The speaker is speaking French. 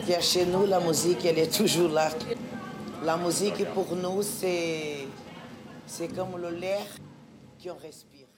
C'est-à-dire, chez nous, la musique, elle est toujours là. La musique, pour nous, c'est comme l'air qu'on respire.